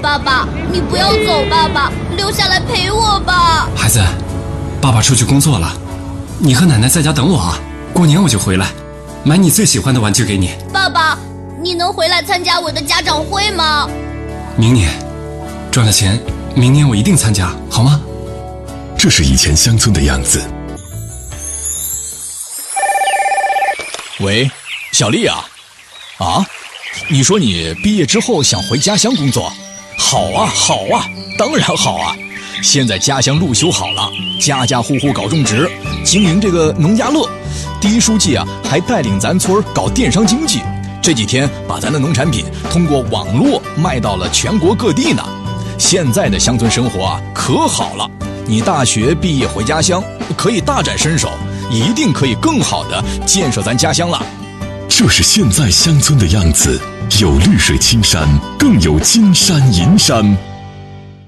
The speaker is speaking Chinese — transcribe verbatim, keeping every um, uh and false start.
爸爸，你不要走，爸爸，留下来陪我吧。 孩子，爸爸出去工作了，你和奶奶在家等我啊。过年我就回来，买你最喜欢的玩具给你。 爸爸，你能回来参加我的家长会吗？ 明年赚了钱，明年我一定参加，好吗？ 这是以前乡村的样子。 喂，小丽啊，啊，你说你毕业之后想回家乡工作？好啊，好啊，当然好啊！现在家乡路修好了，家家户户搞种植，经营这个农家乐。第一书记啊，还带领咱村搞电商经济，这几天把咱的农产品通过网络卖到了全国各地呢。现在的乡村生活啊，可好了！你大学毕业回家乡，可以大展身手，一定可以更好的建设咱家乡了。 这是现在乡村的样子，有绿水青山，更有金山银山。